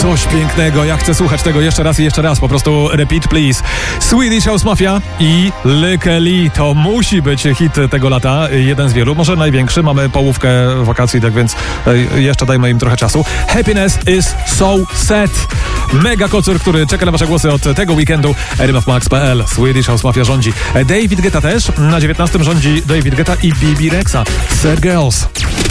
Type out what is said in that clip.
Coś pięknego, ja chcę słuchać tego jeszcze raz i jeszcze raz, po prostu repeat please. Swedish House Mafia i Lykke to musi być hit tego lata, jeden z wielu, może największy, mamy połówkę wakacji, tak więc jeszcze dajmy im trochę czasu. Happiness is so sad. Mega kocur, który czeka na wasze głosy od tego weekendu. rmfmax.pl. Swedish House Mafia rządzi. David Guetta też, na 19 rządzi David Guetta i Bibi Rexha. Sad Girls.